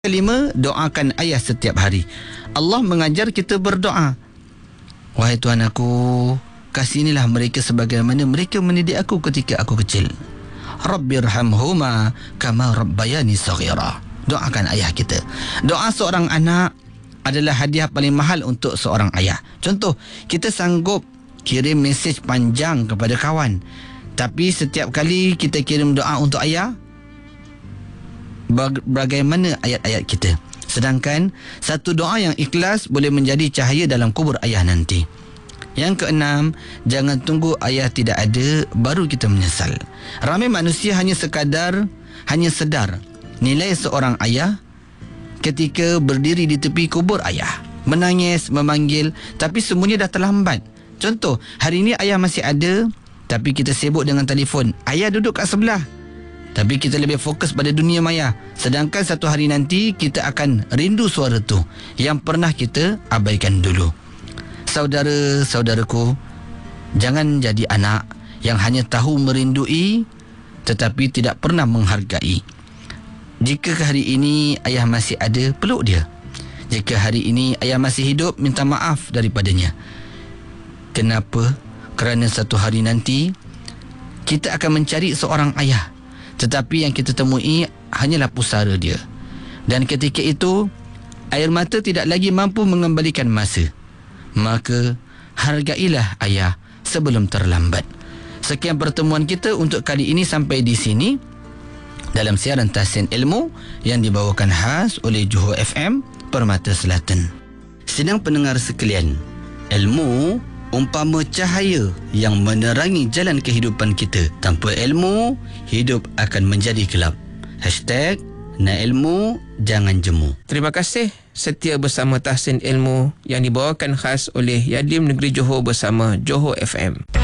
Kelima, doakan ayah setiap hari. Allah mengajar kita berdoa. Wahai Tuhan aku, kasihanilah mereka sebagaimana mereka mendidik aku ketika aku kecil. Rabbirhamhuma kama rabbayani saghira. Doakan ayah kita. Doa seorang anak adalah hadiah paling mahal untuk seorang ayah. Contoh, kita sanggup kirim mesej panjang kepada kawan, tapi setiap kali kita kirim doa untuk ayah, bagaimana ayat-ayat kita? Sedangkan satu doa yang ikhlas boleh menjadi cahaya dalam kubur ayah nanti. Yang keenam, jangan tunggu ayah tidak ada baru kita menyesal. Ramai manusia hanya sedar nilai seorang ayah ketika berdiri di tepi kubur ayah, menangis, memanggil, tapi semuanya dah terlambat. Contoh, hari ini ayah masih ada, tapi kita sibuk dengan telefon. Ayah duduk kat sebelah, tapi kita lebih fokus pada dunia maya. Sedangkan satu hari nanti kita akan rindu suara tu yang pernah kita abaikan dulu. Saudara-saudaraku, jangan jadi anak yang hanya tahu merindui tetapi tidak pernah menghargai. Jika hari ini ayah masih ada, peluk dia. Jika hari ini ayah masih hidup, minta maaf daripadanya. Kenapa? Kerana satu hari nanti kita akan mencari seorang ayah, tetapi yang kita temui hanyalah pusara dia. Dan ketika itu, air mata tidak lagi mampu mengembalikan masa. Maka, hargailah ayah sebelum terlambat. Sekian pertemuan kita untuk kali ini sampai di sini dalam siaran Tahsin Ilmu yang dibawakan khas oleh Johor FM, Permata Selatan. Sidang pendengar sekalian, ilmu umpama cahaya yang menerangi jalan kehidupan kita. Tanpa ilmu, hidup akan menjadi gelap. #Nak ilmu, jangan jemu. Terima kasih setia bersama Tahsin Ilmu yang dibawakan khas oleh Yadim Negeri Johor bersama Johor FM.